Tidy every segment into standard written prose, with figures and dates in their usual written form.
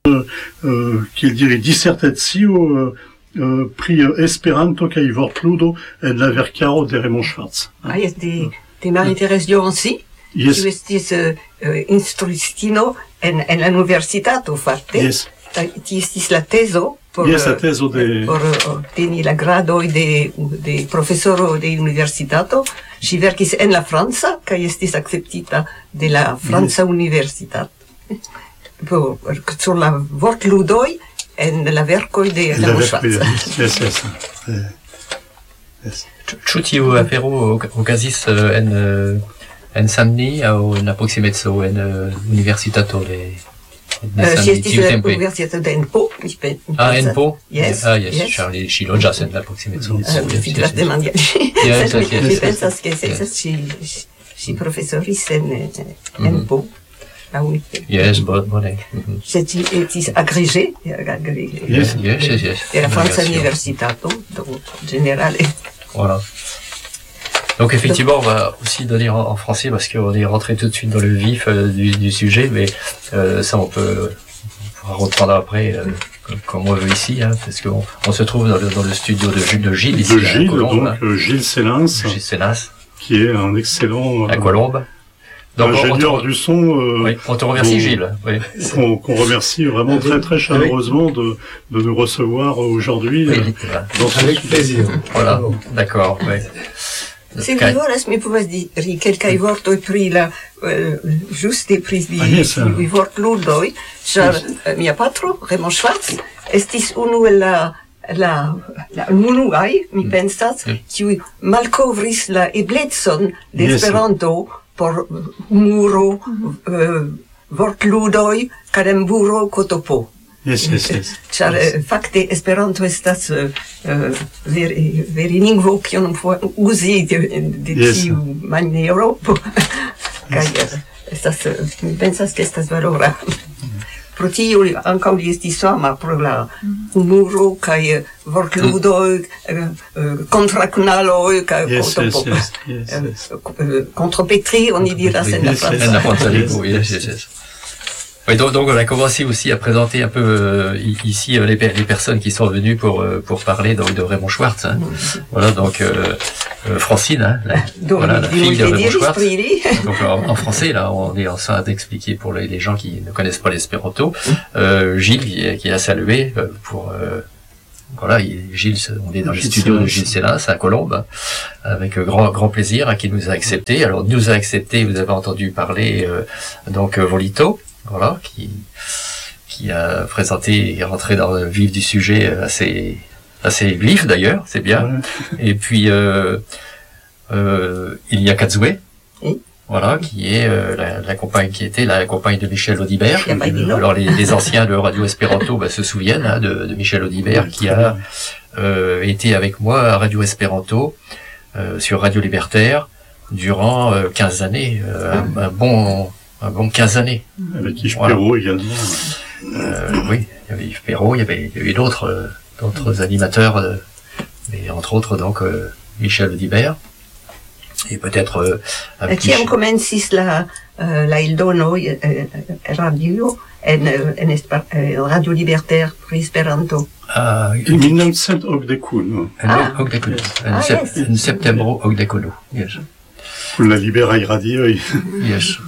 qu'il dirait dissertatio pri Esperanto kaj vortludo en la verkaro de Raymond Schwartz. De Marie-Thérèse Laurency, Yes. kiu estis instruistino en la universitato fakte. Yes. Tie estis la tezo por Yes, la tezo de obteni la gradoj de profesoro de universitato. Ŝi verkis en la franca kaj estis akceptita de la franca universitato. Sur la vortludoj en la verkoj de Raymond Schwartz. Yes. Ĉu tiu afero okazis en Saint-Denis aŭ en aproksimeco en universitato de Ŝi estis en la universitato de Enpo. En Po? Yes. Yes, ĉar ŝi loĝas en la aproksimeco. Vi devas demandi al ŝi. Mi pensas ke ŝi profesoris en Po. Yes, bone. Sed ŝi estis agrégée Yes. de la franca universitato, donc générale. Voilà. Donc effectivement, on va aussi donner en français parce qu'on est rentré tout de suite dans le vif du sujet, mais ça on pourra reprendre après comme on veut ici, hein, parce qu'on se trouve dans le studio de Gilles ici. De Gilles, à Colombes, donc Gilles Célens, qui est un excellent à Colombes. Donc, ingénieur du son. Oui, on te remercie Gilles. Oui. Qu'on remercie vraiment très très chaleureusement de nous recevoir aujourd'hui. Oui, avec plaisir. Voilà, d'accord. Oui. Se vi volas, mi povas diri kelkaj vortoj pri la ĝuste pri tiuj vortludoj, ĉar mia patro, Raymond Schwartz, estis unu el la unuaj, mi pensas, kiuj malkovris la eblecon de Esperanto por humuro, vortludoj, kalemburo, kotopo. Yes. Ĉar fakte Esperanto estas vere lingvo kiun uzi de tiu maniero kaj estas mi pensas ke estas valora. Pro tio ankaŭ li estis sama pro la humuro kaj vortludoj, kontrakunaloj kaj kontrapetri, oni diras en la franca lingvo. Oui, donc on a commencé aussi à présenter un peu ici les personnes qui sont venues pour parler donc de Raymond Schwartz. Hein. Voilà, donc Francine, hein, la fille de Raymond Schwartz. Donc en français, là, on est en train d'expliquer pour les gens qui ne connaissent pas l'espéranto. Gilles qui a salué pour voilà, Gilles, on est dans le studio de Gilles Célens à Colombes, avec grand plaisir, qui nous a accepté. Alors nous a accepté, vous avez entendu parler donc Volito. Voilà, qui a présenté et rentré dans le vif du sujet assez vif d'ailleurs, c'est bien. Ouais. Et puis il y a Kazoué, voilà, qui est la compagne qui était la compagne de Michel Audibert. Alors les anciens de Radio Espéranto se souviennent hein, de Michel Audibert qui a été avec moi à Radio Espéranto sur Radio Libertaire durant 15 années, un bon 15 années. Avec Yves Perrault également. Oui, il y avait Yves Perrault, il y avait d'autres animateurs, mais entre autres donc Michel Audibert. Et peut-être avec Kiam komencis la eldonoj radio en Radio Libertaire pri Esperanto? En 1981. En septembro 81. Yes. Kun la Liberaj radioj. Yes.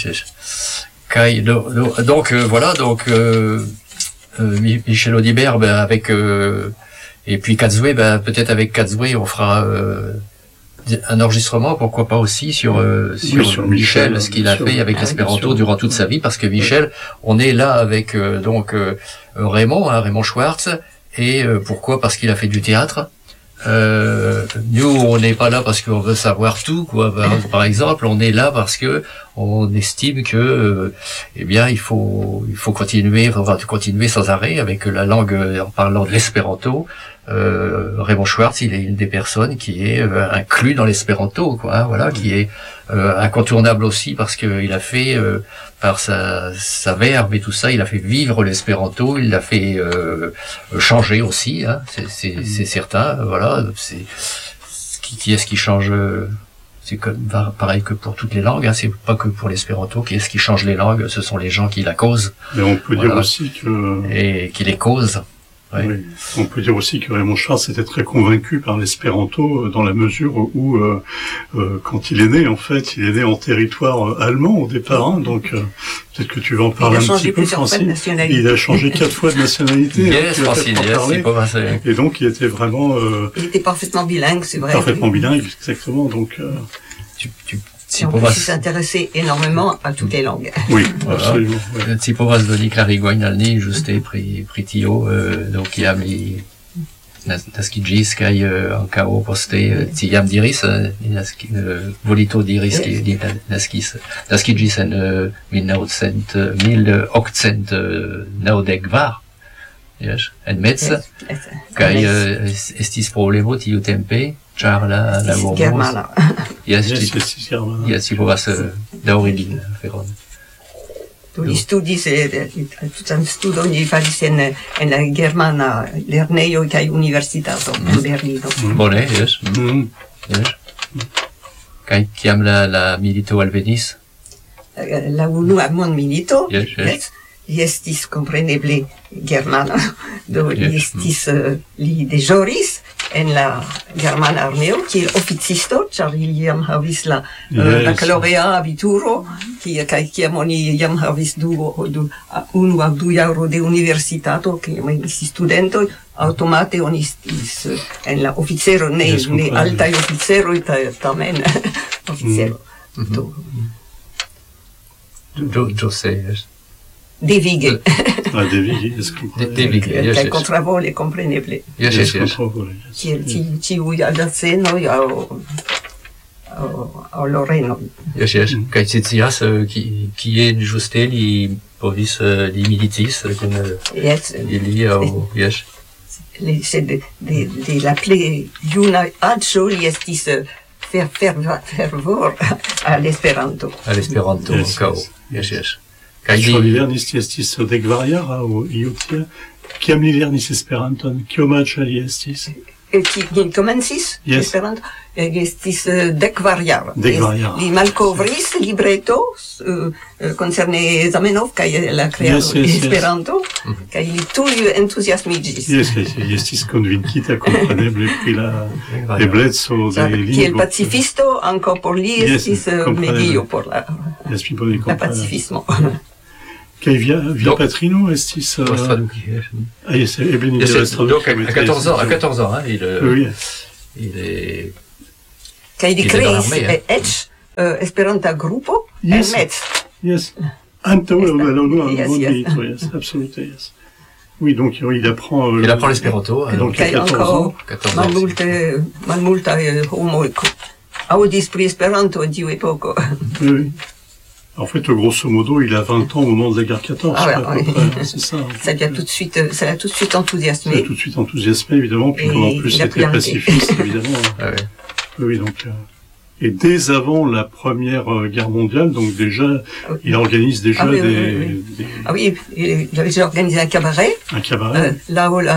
Donc voilà, donc Michel Audibert avec et puis Kazoué, peut-être avec Kazoué on fera un enregistrement, pourquoi pas aussi sur Michel, ce qu'il a fait avec l'espéranto durant toute sa vie, parce que Michel, on est là avec donc Raymond Schwartz, et pourquoi? Parce qu'il a fait du théâtre. Nous, on n'est pas là parce qu'on veut savoir tout, quoi. Par exemple, on est là parce que on estime que, eh bien, il faut continuer sans arrêt avec la langue, en parlant de l'espéranto. Raymond Schwartz, il est une des personnes qui est inclus dans l'espéranto, quoi. Voilà, qui est incontournable aussi parce que il a fait par sa verve et tout ça, il a fait vivre l'espéranto, il l'a fait changer aussi, hein, c'est certain. Voilà, c'est qui est-ce qui change c'est comme pareil que pour toutes les langues, hein, c'est pas que pour l'espéranto qui change les langues, ce sont les gens qui la causent. Mais on peut dire aussi que... Et qui les causent. Ouais. Oui. On peut dire aussi que Raymond Schwartz était très convaincu par l'espéranto dans la mesure où, quand il est né, en fait, il est né en territoire allemand au départ, hein, donc peut-être que tu vas en parler un petit peu, Francine. Il a changé 4 fois de nationalité. Yes, Francine, c'est pas passé. Et donc il était vraiment... il était parfaitement bilingue, c'est vrai. Parfaitement bilingue, exactement, donc... Il s'intéressait énormément à toutes les langues. Oui, absolument. Si povas doni klarigojn juste pri tio, do kiam li naskiĝis kaj ankaŭ poste ci jam diris, Volito diris ke li naskiĝis en 1890, en Metz, kaj estis problemo tiutempe, ĉar la germana. Si povas daŭrigi la aferon. Li studis, tutan studon li faris en la germana lernejo kaj universitato en Berlino. Bone, jes. Kaj kiam la milito alvenis? La unua mondmilito, li estis kompreneble germana, do li estis, li deĵoris en la germana armeo kiel oficisto, ĉar ili jam havis la baccalaurea abituro, kaj kiam oni jam havis unu aŭ du jaroj de universitato, kiam estis studentoj, aŭtomate oni estis en la oficero, ne altaj oficeroj, tamen oficero. Jose, devige. Devige, kaj kontravole kompreneble. Yes. Kiel ĉiuj alzacenoj aŭ lorenoj. Yes. Kaj ci scias kie ĝuste li povis li militis kun ili aŭ yes. Sed de la plej juna aĝo li estis fervor al Esperanto. Al Esperanto ankaŭ. Yes. Sur l'hivernis estis dekvarjar aŭ iutia, kiam li lernis Esperanton, kiomaĝa li estis? Kiel komencis Esperanto, estis dekvarjara. Li malkovris libreto koncerne Zamenhof kaj la kreado de Esperanto, kaj li tuj entuziasmiĝis. Li estis konvinkita kompreneble pri la ebleco de lingvo. Kiel pacifisto, ankaŭ por li estis medio por la pacifismo. Kaj via patrino estis... Donc à 14 ans, il est... Kaj li kreis eĉ Esperanta grupo en Metz. Yes, antaŭ la unua mondmilito, yes, absolute, yes. Oui, donc il apprend l'espéranto. Donc à 14 ans. Malmultaj homoj aŭdis pri Esperanto en tiu epoko. Oui. En fait, grosso modo, il a 20 ans au moment de la guerre 14. C'est ça. Ça l'a tout de suite enthousiasmé. Ça l'a tout de suite enthousiasmé, évidemment. Puis en plus, c'était pacifiste, évidemment. Oui, donc... Et dès avant la Première Guerre mondiale, donc déjà, il organise déjà des... Ah oui, il avait déjà organisé un cabaret. Un cabaret. Là où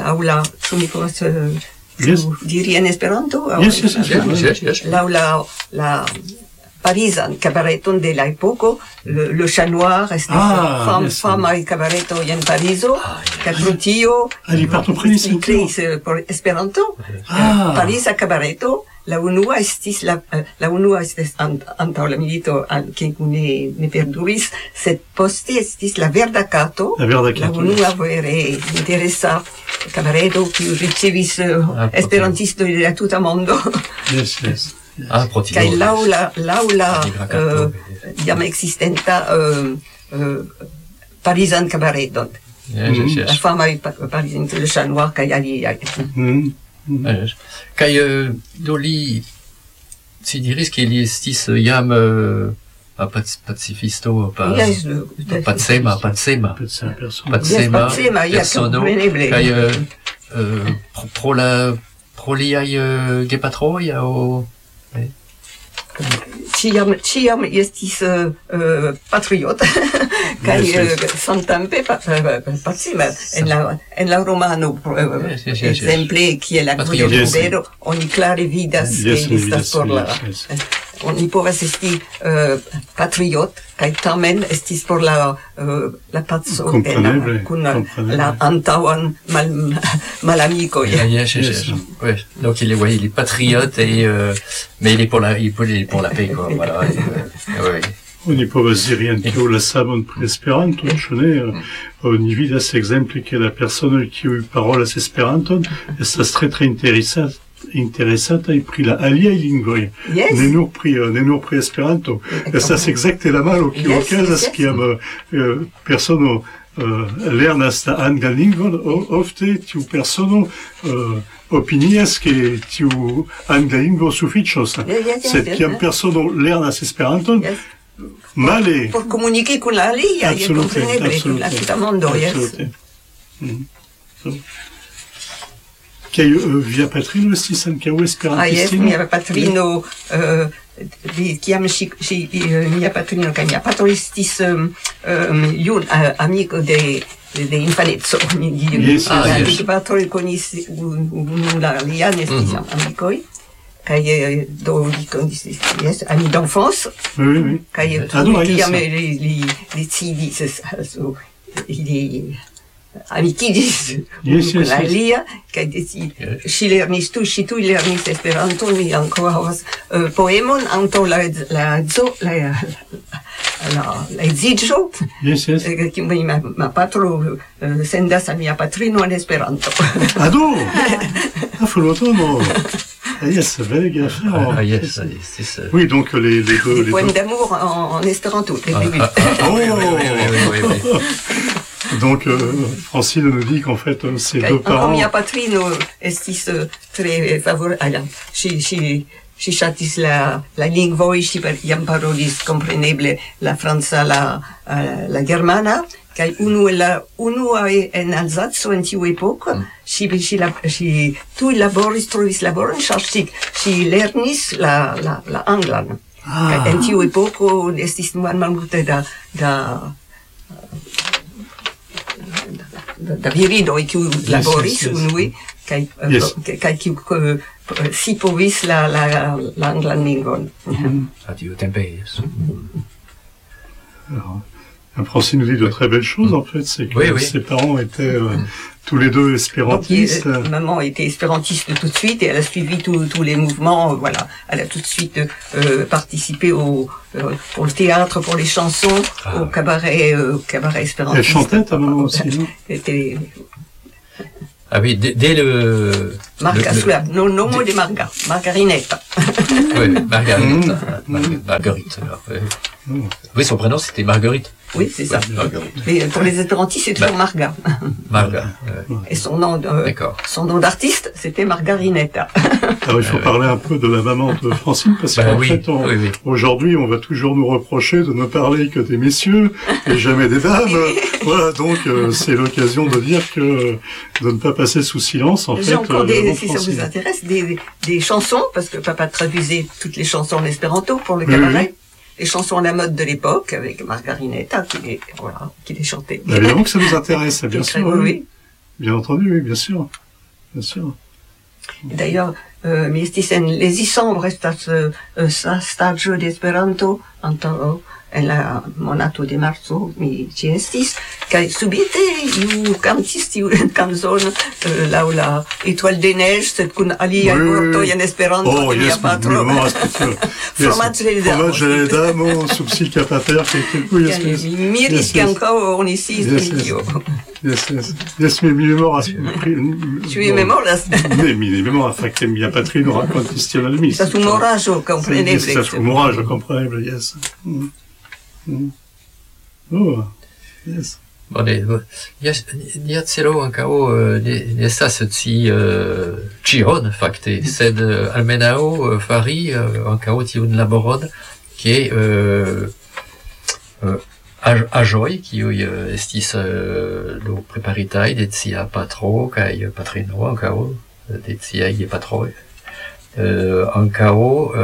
tu dirais en Esperanto? Yes. Là où la Parisan cabareton de la epoko, le Chat Noir, estis famaj kabaretoj en Parizo, kaj pro tio li kreis por Esperanto, Pariza kabareto. La unua estis antaŭ la milito, kiu ne perduris, sed poste estis la Verda Kato, la unua vere interesa kabareto kiu ricevis esperantistoj de la tuta mondo. Kaj laŭ la jam ekzistenta Parizan kabaredon. La famaj Parizan, le Chat Noir kaj aliaj. Kaj do li si diris ke li estis jam pacifisto, pacema persono, kaj pro liaj gepatroj aŭ Ciam estis patriota, kaj samtempe pacima. En la romano, ekzemple, kiel la Grujo oni klare vidas, ke estas por oni povas esti patriot, kaj tamen estis por la paco kun la antaŭan malamikoj. Ouais. Donc il est patriote mais il est pour la paix, quoi. Voilà. Ouais. Oni povas diri ankaŭ la samon pri Esperanto, ĉu ne? Oni vidas ekzemple ke la personoj kiuj parolas Esperanton estas tre interesataj pri la aliaj lingvoj, ne nur pri Esperanto. Estas ekzakte la malo kiu okazas kiam persono lernas la anglan lingvon, ofte tiu persono opinias ke tiu angla lingvo sufiĉos, sed kiam persono lernas Esperanton, male. Por comuniquer con la alia, e compreneble con la tuta mondo, Kaj via patrino estis ankaŭ esperantistino? Mia patrino, kiam mia patrino kaj mia patro estis amiko de infaneco. La patro konis unu la alian, estis amikoj. Kaj do ami d'enfance. Oui. Kaj tiam li decidis, ili amikidis kun la alia, kaj ŝi lernis Esperanton, mi ankaŭ havas poemon antaŭ la edziĝo, kiun ma patro sendas al mia patrino en Esperanto. Fulvotono. Yes, belle affaire. Yes. Oui, donc les poèmes d'amour en espéranto. Oui. Donc, Francine nous dit qu'en fait, ses deux parents... Mia patrino estis tre favorabla. Ŝi ŝatis la lingvoj, ŝi jam parolis kompreneble la franca, la germana, kaj unu el la unuaj en Alzaco en tiu epoko, ŝi tuj laboris, trovis laboron, ĉar ŝi lernis la anglan. Kaj en tiu epoko estis malmulte da virinoj kiuj laboris unue, kaj kiuj si povis la anglan lingvon. Tiutempe, yes. Francine nous dit de très belles choses, en fait, c'est que ses parents étaient tous les deux espérantistes. Maman était espérantiste tout de suite et elle a suivi tous les mouvements, voilà. Elle a tout de suite participé pour le théâtre, pour les chansons, au cabaret espérantiste. Elle chantait ta maman aussi, non? Ah oui, dès le... Nomo de Margarinetta. Oui, Marguerite. Oui, son prénom c'était Marguerite. Oui, c'est ça. Mais pour les espérantistes, c'est toujours Marga. Et son nom d'artiste, c'était Margarinetta. Alors, il faut parler un peu de la maman de Francine, parce qu'en fait, aujourd'hui, on va toujours nous reprocher de ne parler que des messieurs et jamais des dames. Voilà, donc c'est l'occasion de dire de ne pas passer sous silence, en fait. J'ai encore si ça vous intéresse, des chansons, parce que papa traduisait toutes les chansons en espéranto pour le cabaret. Les chansons à la mode de l'époque, avec Margarinetta, qui les chantait. Évidemment que ça nous intéresse, bien sûr. Oui. Bien entendu, oui, bien sûr. D'ailleurs, mi estis en Lezisambro estas staĝo de Esperanto antaŭ en la monato de marzo mi ĉi estis, kaj subite iu kantis tiun kanzon laŭ la Étoile des Neiges, sed kun aliaj vortoj en Esperanto de mia patro. Fromaĝe de damo, subsika pater, mi miris ke ankaŭ oni sciis pri tio. Yes, mi memoras. Tu mi memoras? Ne, mi memoras, fakte mia patrino rakontis tion al mi. Estas humoraĵo kompreneble. Estas humoraĵo kompreneble, yes. Yes. Nia celo ankaŭ ne estas ci ĉion fakte, sed almenaŭ fari ankaŭ tiun laboron, ke aĵoj kiuj estis preparitaj de cia patro kaj patrino ankaŭ de ciaj gepatroj ankaŭ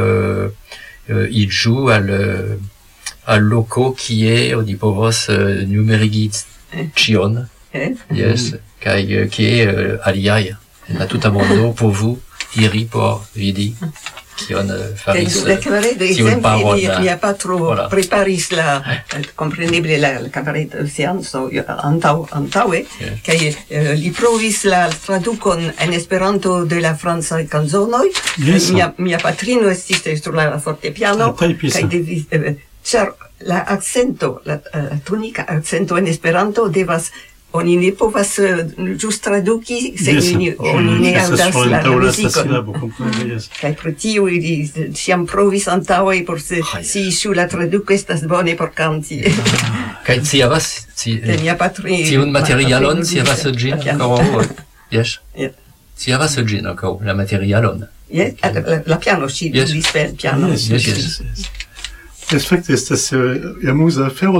iĝu al loko kie oni povas numerigi ĉion, kaj kie aliaj en la tuta mondo por iri por vidi kion faris tiun paron. Mia patro preparis la kompreneble la kabaredo seanco antaŭe kaj li provis la tradukon en Esperanto de la francaj kanzonoj. Mia patrino estis sur la fortepiano kaj devis ĉar la akcento, la tonika akcento en Esperanto devas oni ne povas ĝuste traduki se oni ne aŭdas la muzikon. Kaj pro tio ili ĉiam provis antaŭe por si ŝu la traduko estas bone por kanti. Kaj ci havas tiun materialon, ci havas ĝin ankoraŭ? Jes. Ci havas ĝin ankaŭ, la materialon. Jes, la piano ŝi ludis per piano. Jes. Effekte estas amuza afero,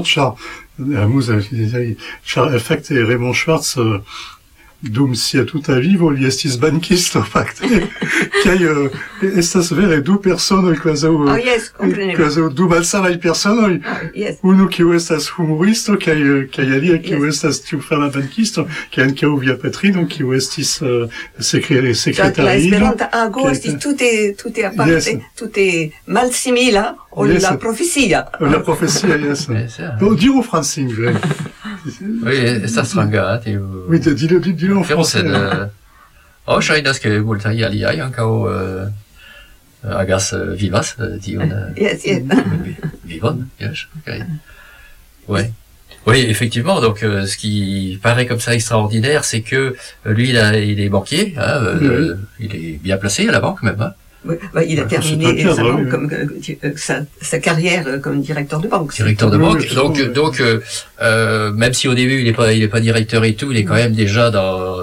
ĉar effekte Raymond Schwartz dum sia tuta vivo li estis bankisto fakte kaj estas vere du personoj kvazaŭ du malsamaj personoj, unu kiu estas humuristo kaj alia kiu estas tiu fama bankisto, kaj ankaŭ via patrino kiu estis sekretarino. La Esperanta ago estis tute aparte, tute malsimila ol la profesia. La profesia, jes. Diru francingve. Oui, estas stranga, tiu... Oui, dilo en français. Ŝajnas ke multaj aliaj ankaŭ agas vivas tiun vivon, jes. Oui, effectivement. Donc, ce qui paraît comme ça extraordinaire, c'est que lui, il est banquier, il est bien placé à la banque même. Il a terminé sa carrière comme directeur de banque. Donc, même si au début il est pas directeur et tout, il est quand même déjà dans.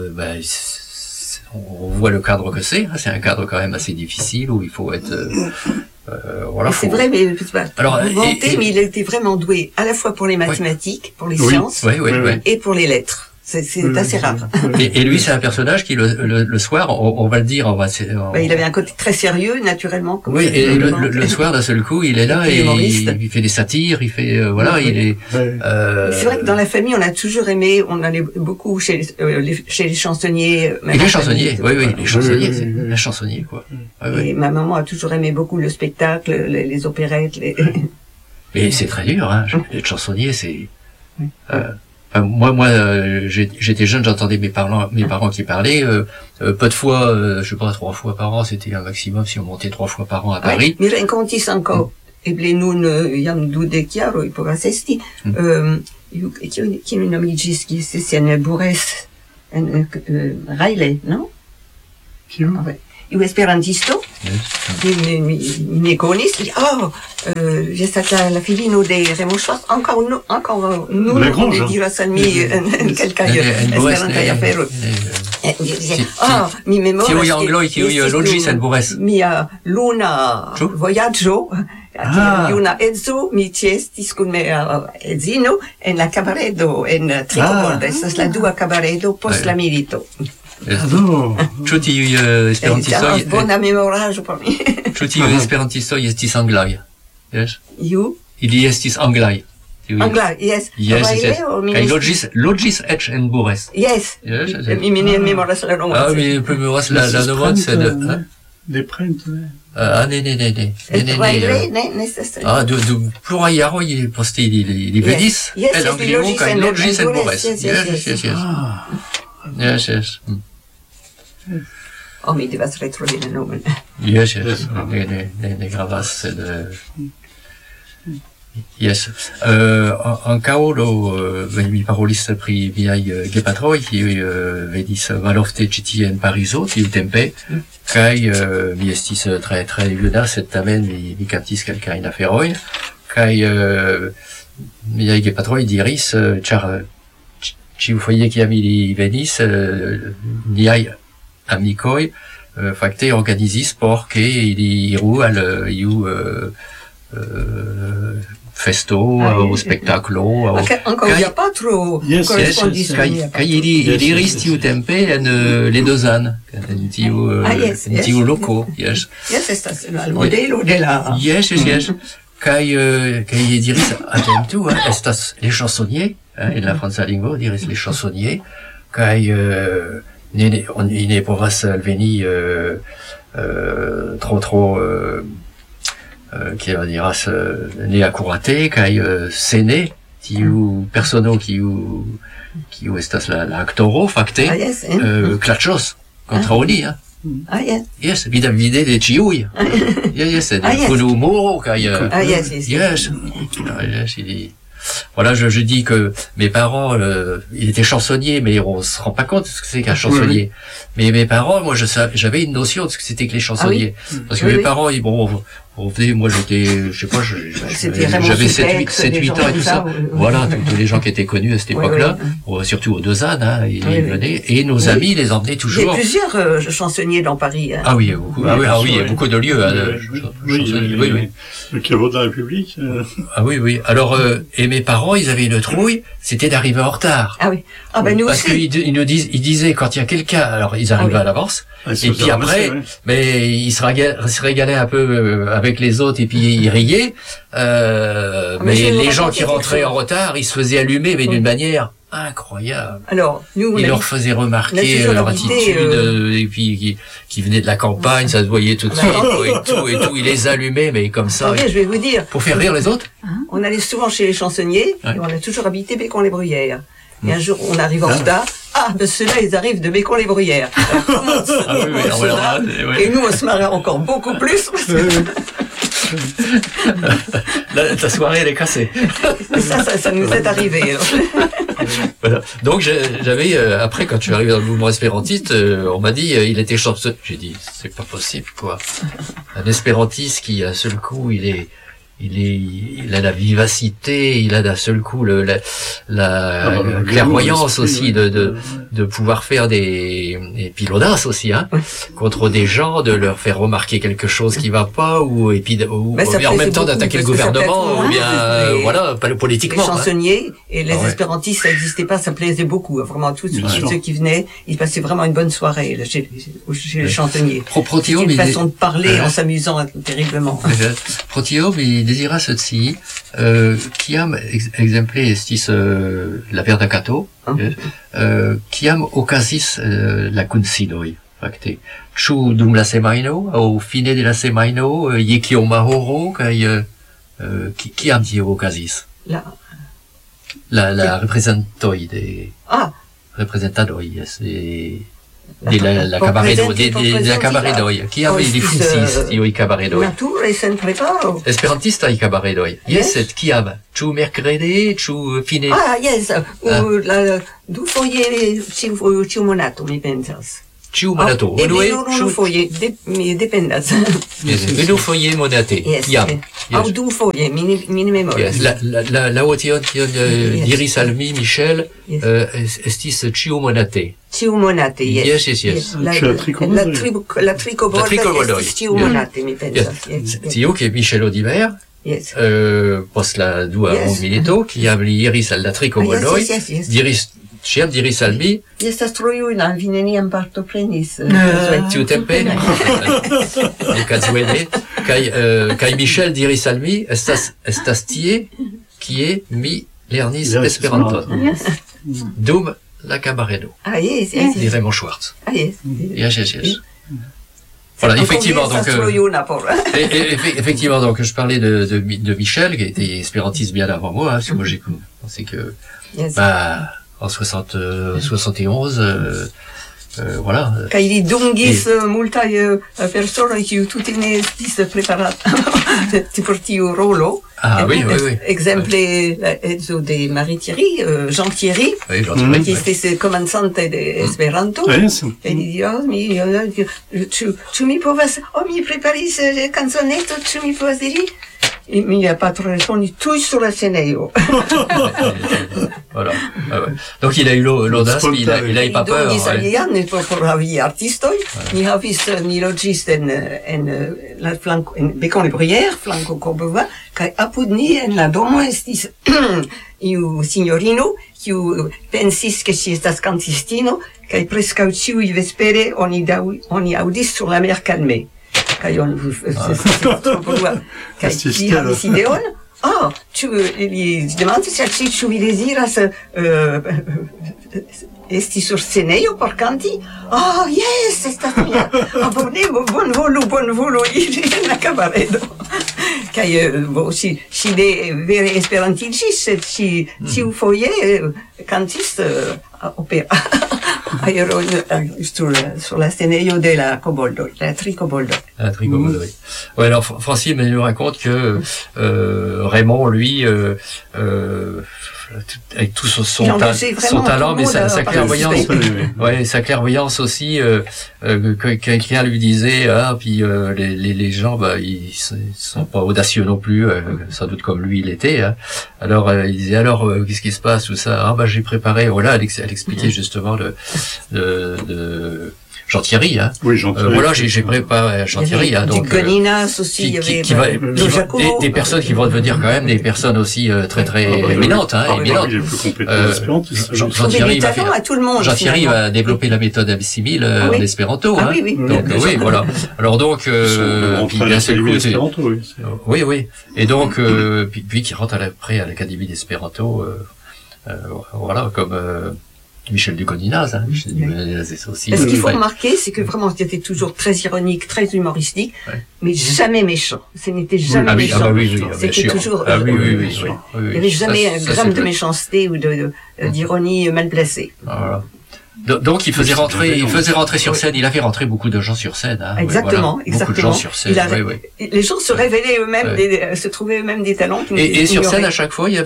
On voit le cadre que c'est. C'est un cadre quand même assez difficile où il faut être. Voilà. C'est vrai, mais mais il était vraiment doué à la fois pour les mathématiques, pour les sciences, et pour les lettres. C'est assez rare. Et lui, c'est un personnage qui, le soir, on va le dire, il avait un côté très sérieux, naturellement. Oui, et le soir, d'un seul coup, il est là et il fait des satires, il fait, il est... C'est vrai que dans la famille, on a toujours aimé, on allait beaucoup chez les chansonniers. Et les chansonniers, les chansonniers, c'est un chansonnier, quoi. Et ma maman a toujours aimé beaucoup le spectacle, les opérettes, Mais c'est très dur, hein. Être chansonnier, c'est... Moi, j'étais jeune, j'entendais mes parents qui parlaient, peu de fois, je sais pas, 3 fois par an, c'était un maximum si on montait 3 fois par an à Paris. Mi renkontis ankaŭ, eble nun jam 12 jaroj povas esti, kiu nomiĝis, kies estis en Bures, en Rajle, non? Kiu? Iu esperantisto, mi konis, estas la filino de Raymond Schwartz, ankaŭ nun oni diras al mi en kelkaj esperantaj aferoj. Mi memoras tiuj angloj kiuj loĝis en Bures. Mia luna vojaĝo, juna edzo, mi ĉeestis kun mia edzino en la kabaredo en Tricoboldo, estas la dua kabaredo post la milito. Ĉu tiuj esperantistoj bona memoraĵo por mi. Ĉu tiuj esperantistoj estis anglaj? Jes. Ili estis anglaj. Anglaj, jes. Kaj loĝis eĉ en Bures. Jes. Mi ne memoras la nomon. Mi memoras la nomon, sed Des prêtres. Ne. Dum pluraj jaroj poste ili venis el Anglio kaj loĝis en Bures. Yes. Mi devas retrovi la nomon. Yes. Ne gravas, sed... Yes. Ankaŭ mi parolis pri miaj gepatroj, kiuj venis malofte ĉi tie en Parizo tiutempe, kaj mi estis tre juna, sed tamen mi kaptis kelkajn aferojn, kaj miaj gepatroj diris, ĉar ĉiufoje kiam ili venis, niaj amikoj fakte organizis por ke ili iru al iu festo aŭ spektaklo ankaŭ via patro korespondis kaj ili iris tiutempe en Ledozan, en tiu loko. Jes, estas la modelo de la... Jes. Kaj ili diris, atentu, estas les chansonniers, en la franca lingvo diris les chansonniers, kaj ili ne povas alveni qui va dire ne accurate kai sene tiu persono kiu estas la aktoro fakte klaĉos kontraŭ li. Yes, vide de ĉiuj. Yes, kun humoro kaj yes. Voilà, je dis que mes parents, il était chansonnier, mais on se rend pas compte de ce que c'est qu'un chansonnier. Mais mes parents, moi, j'avais une notion de ce que c'était que les chansonniers. Parce que mes parents, on venait, moi j'étais, je sais pas, j'avais 7-8 ans et tout ça. Voilà, tous les gens qui étaient connus à cette époque-là, surtout aux deux ânes, hein, ils venaient, et nos amis les emmenaient toujours. Il y a plusieurs chansonniers dans Paris. Hein. Ah oui, il y a beaucoup, il y a beaucoup de lieux. Oui. Le caveau de la République. Ah oui. Alors, et mes parents, ils avaient une trouille, c'était d'arriver en retard. Ah oui. Ah ben nous parce aussi. Parce qu'ils nous disaient quand il y a quelqu'un, alors ils arrivaient à l'avance, et puis après, mais ils se régalaient un peu avec les autres, et puis ils riaient. Mais les gens qui rentraient en retard, ils se faisaient allumer, mais d'une manière incroyable. Alors, nous, ils leur faisaient remarquer leur attitude, et puis qui venaient de la campagne, ça se voyait tout de suite, et tout, ils les allumaient, mais comme ça. Je vais vous dire. Pour faire rire les autres. On allait souvent chez les chansonniers, et on a toujours habité Bécon-les-Bruyères. Et un jour, on arrive en retard. Ben ceux-là, ils arrivent de Bécon-les-Bruyères. Et nous, on se marrait encore beaucoup plus. Ta soirée, elle est cassée. Ça nous est arrivé. Voilà. Donc j'avais après, quand je suis arrivé dans le mouvement espérantiste, on m'a dit il était chanceux. J'ai dit c'est pas possible quoi. Un espérantiste qui à seul coup il a la vivacité, il a d'un seul coup la clairvoyance aussi de pouvoir faire et puis l'audace aussi, hein, contre des gens, de leur faire remarquer quelque chose qui va pas, ou en même temps d'attaquer le gouvernement, ou bien, voilà, pas politiquement. Les chansonniers et les espérantistes, ça n'existait pas, ça plaisait beaucoup, vraiment, tous ceux qui venaient, ils passaient vraiment une bonne soirée, là, chez les chansonniers. C'était une façon de parler en s'amusant terriblement. Protio, desiras scii, kiam exemple estis la verda kato, kiam okazis la kunsidoj, fakte. Ĉu dum la semajno aŭ fine de la semajno je kioma horo kaj kiam tio okazis? La reprezentoj de reprezentadoj, yes, de la cabaredoj. Kiam ili funkciis tiuj cabaredoj? Nature sen preparo. Esperantistaj cabaredoj. Jes, sed kiam? Ĉu merkrede, ĉu fine? Jes, dufoje ĉiumonato, mi pensas. Ĉiumonato. Unufoje, mi dependas. Unufoje monate. Kiam? Aŭ dufoje, mi ne memoras. Laŭ tion diris al mi Michel, estis ĉiumonate. Ĉiumonate, yes. Yes. La trikoboloj estis ĉiumonate, mi pensas. Tio ke Michel Audiver, post la dua mondmilito, kiam li iris al la trikoboloj, diris al mi, estas tro juna, vi neniam partoprenis tiutempe, Kazuene, kaj Michel diris al mi, estas tie kie mi lernis Esperanton. Dum la cabaredo. Yes. Dit Raymond Schwartz. Yes. Voilà, effectivement, donc, effectivement, donc, je parlais de Michel, qui était espérantiste bien avant moi, hein, parce que moi, j'ai pensé que, en 71, voilà. Kaj li dungis multaj personoj, kiuj tute ne estis preparata por tiu rolo. Oui. Exemple, la edzo de Marie Thierry, Jean Thierry, qui estis komencante de Esperanto. Kaj li diris, ĉu mi povas, mi preparis kanzoneto, ĉu mi povas diri? Mi patro respondis tuj sur la scenejo. Voilà. Donc il a eu l'audace, il a eu pas peur. Dungis alian por havi artistoj. Ni loĝis en la flanko, en Bécon-les-Bruyères, flanko Courbevoie, kaj apud ni en la domo estis iu signorino, kiu pensis ke ŝi estas kantistino, kaj preskaŭ ĉiuj vespere oni aŭdis sur la mer calme. Kaj on kaj li havis ideon, tu gli domandi se ci deziras esti sur sceneio por canti? Yes, estas mia. Bon volu iri en la cabaredo. Kaj si de vere esperantiĝis, si ĉiufoje kantis opera. Sur la sceneio de la Koboldoj, la Tri-Koboldoj. La Tri-Koboldoj. Ouais, alors Francine nous raconte que Raymond, lui, avec tout son talent, mais sa clairvoyance, sa clairvoyance aussi, quelqu'un lui disait, puis les gens, ils sont pas audacieux non plus, sans doute comme lui il était, hein. Alors il disait, qu'est-ce qui se passe, tout ça, j'ai préparé, voilà, elle expliquait justement Jean-Thierry, hein. Oui, Jean-Thierry. Voilà, j'ai préparé Jean-Thierry, hein. Donc, aussi, il y avait des personnes qui vont devenir quand même des personnes aussi très éminentes, hein, éminentes. Il est plus compétent Jean-Thierry va développer la méthode Abyssimile en espéranto, hein. Oui. Donc, oui, voilà. Alors donc, puis d'un seul coup, oui. Et donc, puis qui rentre après à l'Académie d'espéranto, voilà, comme, Michel Duconinaz, hein. Michel Duconinaz aussi. Ce qu'il faut remarquer, c'est que vraiment, c'était toujours très ironique, très humoristique, mais jamais méchant. Ce n'était jamais méchant. C'était toujours, il n'y avait jamais un gramme de méchanceté ou d'ironie mal placée. Voilà. Donc il faisait rentrer sur scène, il avait rentré beaucoup de gens sur scène, hein. Exactement. Beaucoup de gens sur scène. Les gens se révélaient eux-mêmes, se trouvaient eux-mêmes des talents. Et sur scène, à chaque fois, il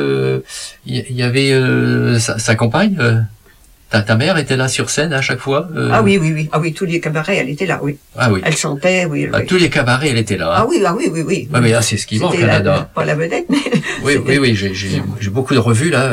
y avait sa compagne, ta mère était là sur scène à chaque fois. Oui, tous les cabarets, elle était là, oui. Ah oui. Elle chantait, oui. Tous les cabarets, elle était là. Hein. Oui. Mais là, c'est ce qui manque au Canada. Pas la vedette, mais. Oui, j'ai beaucoup de revues là.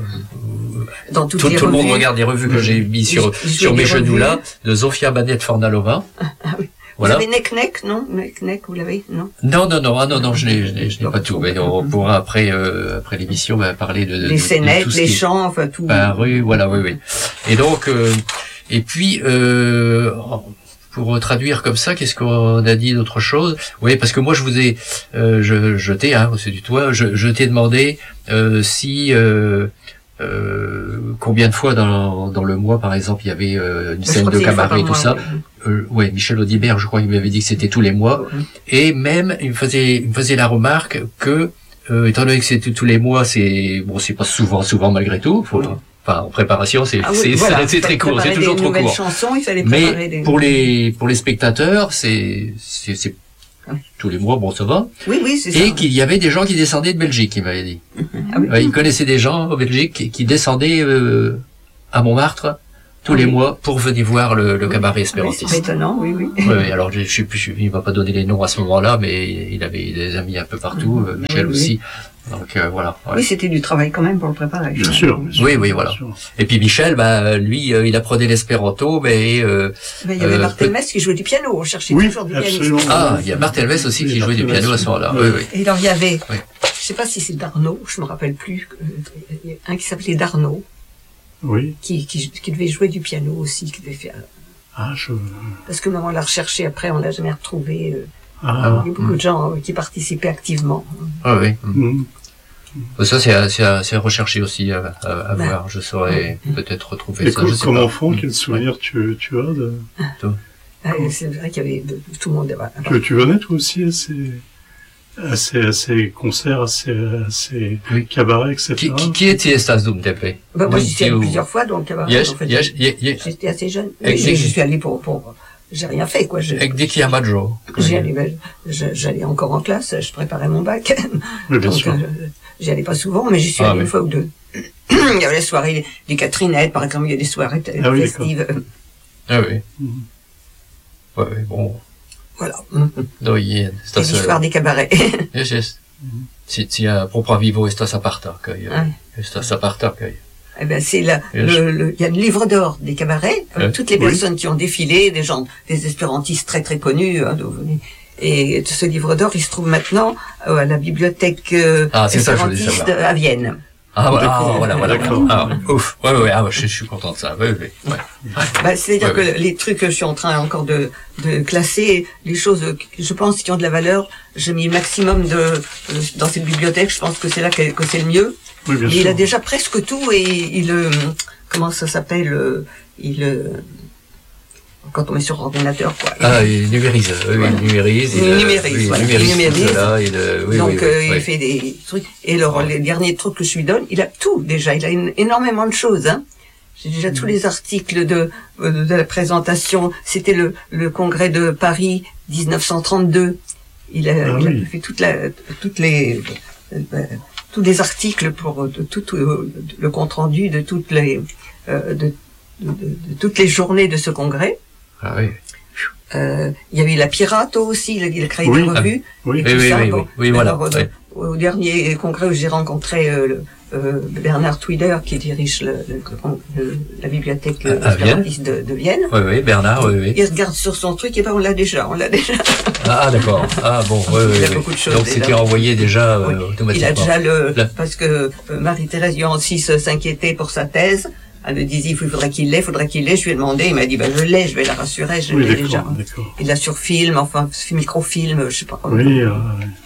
Dans toutes tout les le revues. monde regarde des revues que j'ai mis sur mes genoux là, de Zofia Banette-Fornalova. Oui. Voilà. Vous avez Nek, non? Nek, vous l'avez? Non? Non, je n'ai pas tout. Mais on pourra après l'émission, parler de les scénettes, les chants, enfin tout. Oui. Et donc, et puis, pour traduire comme ça, qu'est-ce qu'on a dit d'autre chose? Oui, parce que moi je vous ai, je t'ai demandé si combien de fois dans le mois, par exemple, il y avait une scène de cabaret, tout ça. Oui, Michel Audibert, je crois qu'il m'avait dit que c'était tous les mois. Et même, il me faisait la remarque que, étant donné que c'était tous les mois, c'est pas souvent malgré tout. Enfin, en préparation, c'est très court, c'est toujours trop court. Chansons, il fallait mais pour les spectateurs, c'est tous les mois, ça va. Oui, c'est ça. Et qu'il y avait des gens qui descendaient de Belgique, il m'avait dit. Il connaissait des gens en Belgique qui descendaient à Montmartre tous les mois pour venir voir le cabaret espérantiste. C'est étonnant, oui. Oui, alors je sais plus, il m'a pas donné les noms à ce moment-là, mais il avait des amis un peu partout, Michel aussi. Donc voilà. Oui, c'était du travail quand même pour le préparer. Bien sûr. Oui, voilà. Et puis Michel, lui, il apprenait l'espéranto, mais il y avait Barthelmès qui jouait du piano, on cherchait toujours du pianiste. Il y a Barthelmès aussi qui jouait du piano à ce moment-là. Oui. Et alors il y avait, je sais pas si c'est Darnaud, je me rappelle plus, un qui s'appelait Darnaud. Oui. Qui devait jouer du piano aussi, qui devait faire. Parce que maman l'a recherché après, on l'a jamais retrouvé. Il y a beaucoup de gens qui participaient activement. Ah oui. Ça, c'est recherché aussi à voir. Je saurais peut-être retrouver ça. Comme enfant, quel souvenir tu as de... C'est vrai qu'il y avait tout le monde. Tu venais toi aussi à ces concerts, à ces cabarets, etc. Qui était estas dumtempe? Moi, j'y suis allé plusieurs fois dans le cabaret. En fait, j'étais assez jeune. Je suis allé pour j'ai rien fait, quoi. Avec des Chiamaggio. J'allais encore en classe, je préparais mon bac. Oui, bien sûr. J'y allais pas souvent, mais j'y suis allé une fois ou deux. Il y avait les soirées des Catherinettes, par exemple, il y a des soirées festives. Ah oui. Ouais, bon. Voilà. C'est l'histoire des cabarets. Yes. Si a proprio vivo estas aparta, estas aparta, Eh ben, c'est il y a le livre d'or des cabarets, toutes les personnes qui ont défilé, des espérantistes très très connus, et ce livre d'or, il se trouve maintenant à la bibliothèque espérantiste à Vienne. Ah voilà. Ouf. Ouais, je suis content de ça. Ouais. Bah, c'est-à-dire que les trucs que je suis en train encore de classer, les choses, je pense, qui ont de la valeur, j'ai mis le maximum dans cette bibliothèque. Je pense que c'est là que c'est le mieux. Oui, bien sûr. Il a déjà presque tout et comment ça s'appelle, quand on met sur ordinateur, quoi. Il numérise. Il numérise. Il fait des trucs. Et alors, les derniers trucs que je lui donne, il a tout, déjà. Il a énormément de choses, hein. J'ai déjà tous les articles de la présentation. C'était le congrès de Paris 1932. Il a fait tous les articles pour tout le compte rendu de toutes les journées de ce congrès. Ah oui. Il y avait la Pirato aussi, il a créé des revues. Au dernier congrès où j'ai rencontré Bernard Twider, qui dirige la bibliothèque espérantiste de Vienne. Oui, Bernard, Il regarde sur son truc et on l'a déjà. Ah, d'accord. Ah, bon, il a beaucoup de choses. Donc, c'était envoyé déjà, automatiquement. Il a déjà parce que Marie-Thérèse Yohansis s'inquiétait pour sa thèse. Elle me disait, il faudrait qu'il l'ait. Je lui ai demandé, il m'a dit, je l'ai, je vais la rassurer, je l'ai déjà. Il l'a sur film, microfilm, je sais pas. Oui,